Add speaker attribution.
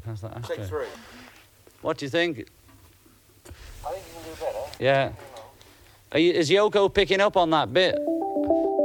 Speaker 1: How's that?
Speaker 2: Take 3.
Speaker 1: What do you think?
Speaker 2: I think you can do better.
Speaker 1: Yeah. Is Yoko picking up on that bit?